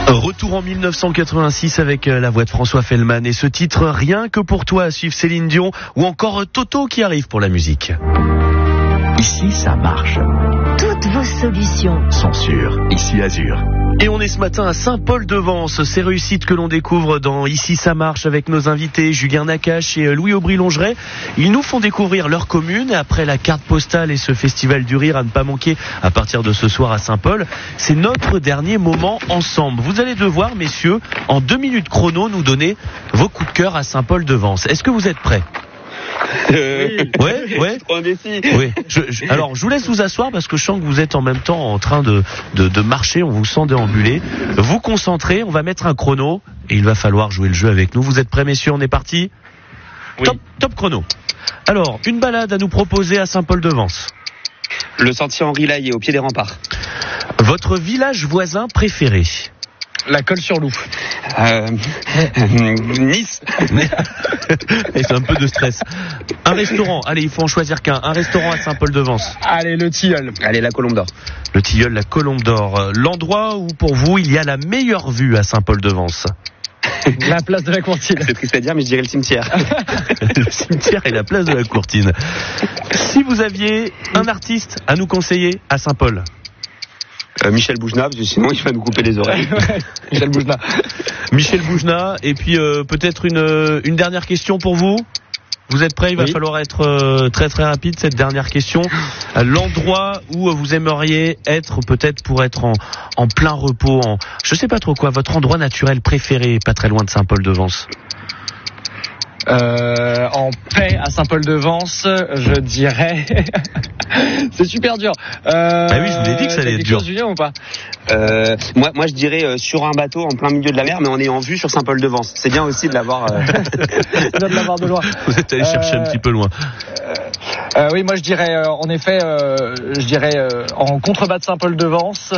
Retour en 1986 avec la voix de François Fellman et ce titre Rien que pour toi, à suivre Céline Dion ou encore Toto qui arrive pour la musique. Ici, ça marche. Toutes vos solutions sont sûres. Ici, Azur. Et on est ce matin à Saint-Paul-de-Vence. Ces réussites que l'on découvre dans Ici ça marche avec nos invités Julien Nakache et Louis Aubry-Longeret. Ils nous font découvrir leur commune. Et après la carte postale et ce festival du rire à ne pas manquer à partir de ce soir à Saint-Paul, c'est notre dernier moment ensemble. Vous allez devoir, messieurs, en 2 minutes chrono, nous donner vos coups de cœur à Saint-Paul-de-Vence. Est-ce que vous êtes prêts ? Ouais. Oui. Alors, je vous laisse vous asseoir parce que je sens que vous êtes en même temps en train de marcher. On vous sent déambuler. Vous concentrez. On va mettre un chrono et il va falloir jouer le jeu avec nous. Vous êtes prêts, messieurs ? On est parti ? Oui. Top chrono. Alors, une balade à nous proposer à Saint-Paul-de-Vence. Le sentier Henri Laye au pied des remparts. Votre village voisin préféré ? La Colle-sur-Loup. Nice. Et c'est un peu de stress. Un restaurant. Allez, il faut en choisir qu'un. Un restaurant à Saint-Paul-de-Vence. Allez, le Tilleul. Allez, la Colombe d'Or. Le Tilleul, la Colombe d'Or. L'endroit où, pour vous, il y a la meilleure vue à Saint-Paul-de-Vence. La place de la Courtine. C'est triste à dire, mais je dirais le cimetière. Le cimetière et la place de la Courtine. Si vous aviez un artiste à nous conseiller à Saint-Paul. Michel Boujna, parce que sinon il va nous couper les oreilles. Michel Boujna, et puis peut-être une dernière question pour vous. Vous êtes prêts ? Il va falloir être très très rapide cette dernière question. L'endroit où vous aimeriez être, peut-être pour être en plein repos, je sais pas trop quoi, votre endroit naturel préféré, pas très loin de Saint-Paul-de-Vence. En paix à Saint-Paul-de-Vence, je dirais. C'est super dur. Oui, je vous l'ai dit que ça allait être dur. Julien, ou pas moi, je dirais sur un bateau en plein milieu de la mer, mais en ayant vue sur Saint-Paul-de-Vence. C'est bien aussi de l'avoir. De l'avoir de loin. Vous êtes allé chercher un petit peu loin. Oui, moi je dirais en effet, en contrebas de Saint-Paul-de-Vence,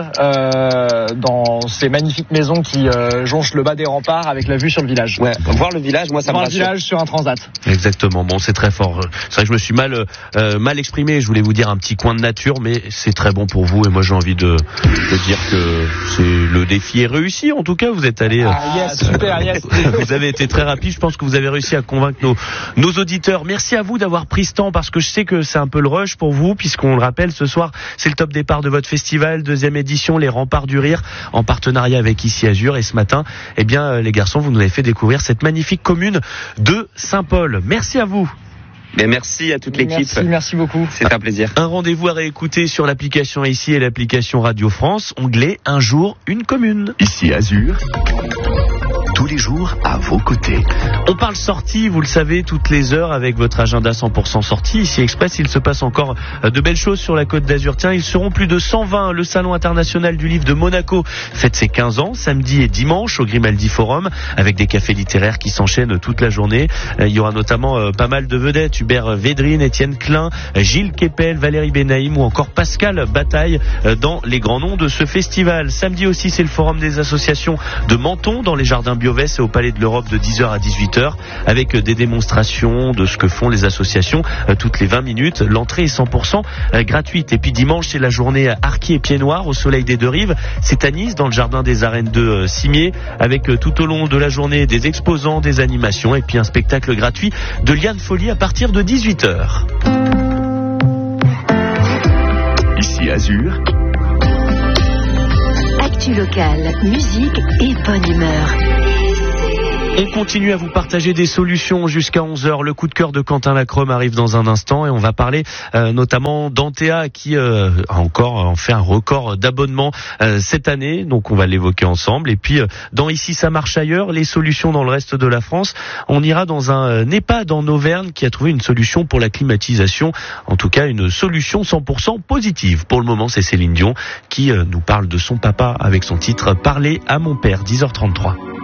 dans ces magnifiques maisons qui jonchent le bas des remparts avec la vue sur le village. Ouais, voir le village, moi ça me rassure. Voir le village sur un transat. Exactement. Bon, c'est très fort. C'est vrai que je me suis mal exprimé. Je voulais vous dire un petit coin de nature, mais c'est très bon pour vous. Et moi, j'ai envie de dire que le défi est réussi. En tout cas, vous êtes allé. Super, yes. Vous avez été très rapide. Je pense que vous avez réussi à convaincre nos auditeurs. Merci à vous d'avoir pris ce temps parce que je sais que c'est un peu le rush pour vous, puisqu'on le rappelle, ce soir, c'est le top départ de votre festival, 2e édition, les Remparts du Rire, en partenariat avec Ici Azur. Et ce matin, les garçons, vous nous avez fait découvrir cette magnifique commune de Saint-Paul. Merci à vous. Merci à toute l'équipe. Merci beaucoup. C'est un plaisir. Un rendez-vous à réécouter sur l'application Ici et l'application Radio France. Onglet Un jour, une commune. Ici Azur. Tous les jours à vos côtés. On parle sortie, vous le savez, toutes les heures avec votre agenda 100% sortie. Ici Express, il se passe encore de belles choses sur la Côte d'Azur. Tiens, ils seront plus de 120. Le Salon international du livre de Monaco fête ses 15 ans, samedi et dimanche au Grimaldi Forum, avec des cafés littéraires qui s'enchaînent toute la journée. Il y aura notamment pas mal de vedettes, Hubert Védrine, Étienne Klein, Gilles Kepel, Valérie Benaïm ou encore Pascal Bataille dans les grands noms de ce festival. Samedi aussi, c'est le Forum des associations de Menton dans les jardins Biovès et au Palais de l'Europe de 10h à 18h avec des démonstrations de ce que font les associations toutes les 20 minutes. L'entrée est 100% gratuite. Et puis dimanche, c'est la journée Harki et Pieds Noirs au Soleil des Deux Rives. C'est à Nice, dans le jardin des Arènes de Cimier, avec tout au long de la journée des exposants, des animations et puis un spectacle gratuit de Liane Folly à partir de 18h. Ici Azur. Actu locale, musique et bonne humeur. On continue à vous partager des solutions jusqu'à 11h. Le coup de cœur de Quentin Lacrome arrive dans un instant et on va parler notamment d'Antea qui a encore fait un record d'abonnements cette année. Donc on va l'évoquer ensemble. Et puis dans Ici ça marche ailleurs, les solutions dans le reste de la France. On ira dans un EHPAD en Auvergne qui a trouvé une solution pour la climatisation. En tout cas, une solution 100% positive. Pour le moment, c'est Céline Dion qui nous parle de son papa avec son titre « Parler à mon père », 10h33.